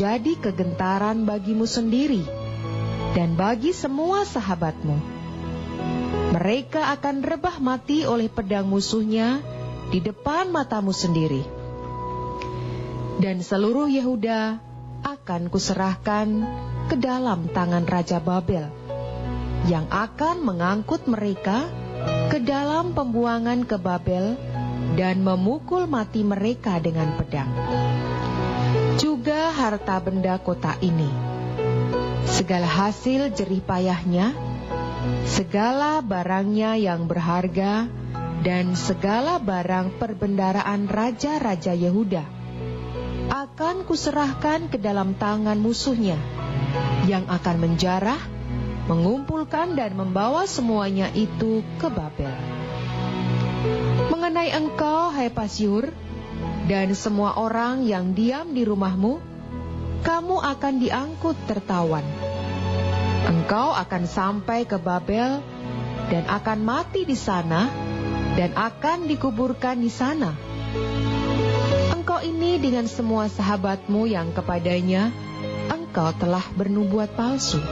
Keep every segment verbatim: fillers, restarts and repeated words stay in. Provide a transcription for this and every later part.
jadi kegentaran bagimu sendiri dan bagi semua sahabatmu. Mereka akan rebah mati oleh pedang musuhnya di depan matamu sendiri. Dan seluruh Yehuda akan kuserahkan ke dalam tangan Raja Babel, yang akan mengangkut mereka ke dalam pembuangan ke Babel dan memukul mati mereka dengan pedang. Juga harta benda kota ini, segala hasil jerih payahnya, segala barangnya yang berharga, dan segala barang perbendaraan raja-raja Yehuda akan kuserahkan ke dalam tangan musuhnya, yang akan menjarah, mengumpulkan dan membawa semuanya itu ke Babel. Mengenai engkau, hai Pasyur, dan semua orang yang diam di rumahmu, kamu akan diangkut tertawan. Engkau akan sampai ke Babel dan akan mati di sana dan akan dikuburkan di sana. Engkau ini dengan semua sahabatmu yang kepadanya engkau telah bernubuat palsu.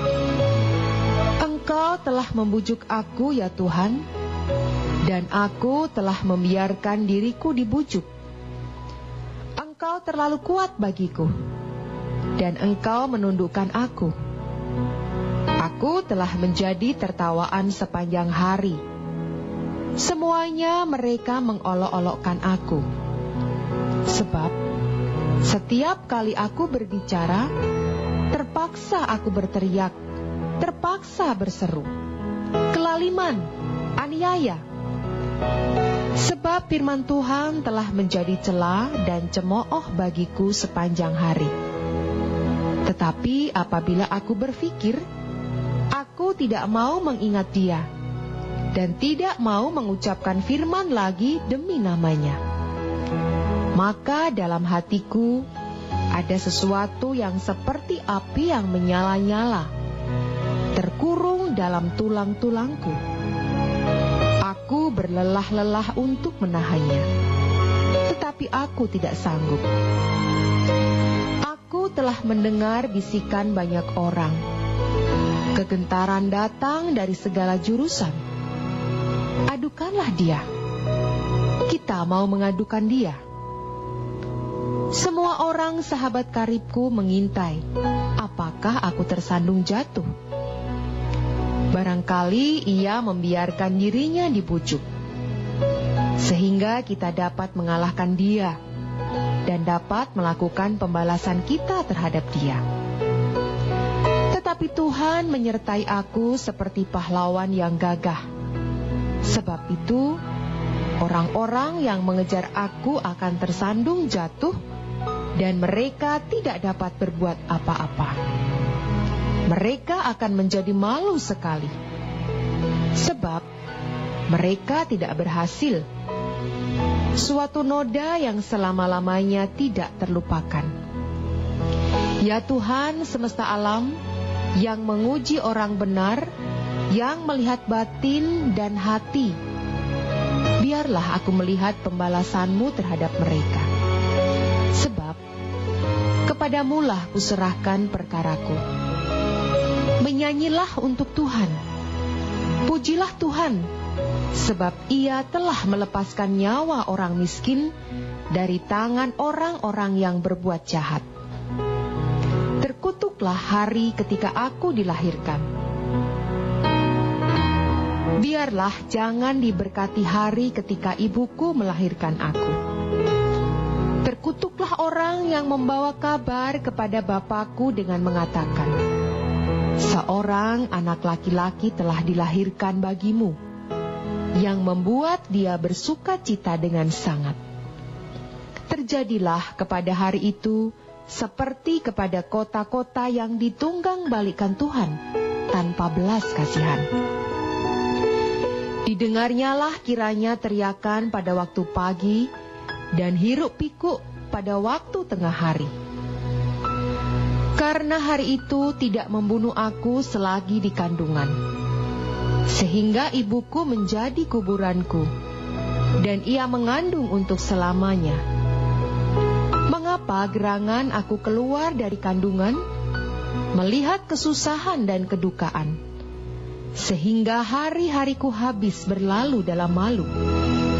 Engkau telah membujuk aku, ya Tuhan, dan aku telah membiarkan diriku dibujuk. Engkau terlalu kuat bagiku, dan engkau menundukkan aku. Aku telah menjadi tertawaan sepanjang hari. Semuanya mereka mengolok-olokkan aku. Sebab setiap kali aku berbicara, terpaksa aku berteriak, terpaksa berseru, kelaliman, aniaya. Sebab firman Tuhan telah menjadi cela dan cemooh bagiku sepanjang hari. Tetapi apabila aku berpikir, aku tidak mau mengingat dia, dan tidak mau mengucapkan firman lagi demi namanya. Maka dalam hatiku ada sesuatu yang seperti api yang menyala-nyala, terkurung dalam tulang-tulangku. Aku berlelah-lelah untuk menahannya, tetapi aku tidak sanggup. Aku telah mendengar bisikan banyak orang. Kegentaran datang dari segala jurusan. Adukanlah dia. Kita mau mengadukan dia. Semua orang sahabat karibku mengintai, apakah aku tersandung jatuh? Barangkali ia membiarkan dirinya dibujuk, sehingga kita dapat mengalahkan dia dan dapat melakukan pembalasan kita terhadap dia. Tetapi Tuhan menyertai aku seperti pahlawan yang gagah. Sebab itu, orang-orang yang mengejar aku akan tersandung jatuh, dan mereka tidak dapat berbuat apa-apa. Mereka akan menjadi malu sekali, sebab mereka tidak berhasil. Suatu noda yang selama-lamanya tidak terlupakan. Ya Tuhan semesta alam, yang menguji orang benar, yang melihat batin dan hati, biarlah aku melihat pembalasan-Mu terhadap mereka. Sebab kepadamu-lah kuserahkan perkaraku. Menyanyilah untuk Tuhan. Pujilah Tuhan, sebab Ia telah melepaskan nyawa orang miskin dari tangan orang-orang yang berbuat jahat. Terkutuklah hari ketika aku dilahirkan. Biarlah jangan diberkati hari ketika ibuku melahirkan aku. Terkutuklah orang yang membawa kabar kepada bapakku dengan mengatakan, seorang anak laki-laki telah dilahirkan bagimu, yang membuat dia bersuka cita dengan sangat. Terjadilah kepada hari itu seperti kepada kota-kota yang ditunggang balikan Tuhan tanpa belas kasihan. Didengarnyalah kiranya teriakan pada waktu pagi dan hiruk pikuk pada waktu tengah hari. Karena hari itu tidak membunuh aku selagi di kandungan, sehingga ibuku menjadi kuburanku, dan ia mengandung untuk selamanya. Mengapa betapa gerangan aku keluar dari kandungan, melihat kesusahan dan kedukaan, sehingga hari-hariku habis berlalu dalam malu.